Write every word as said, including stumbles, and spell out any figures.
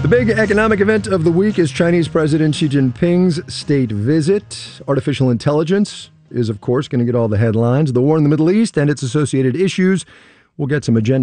The big economic event of the week is Chinese President Xi Jinping's state visit. Artificial intelligence is, of course, going to get all the headlines. The war in the Middle East and its associated issues. We'll get some agenda